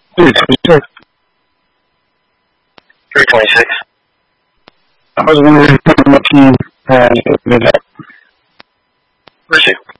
326. 326. I was wondering how much you had been up. Where's it?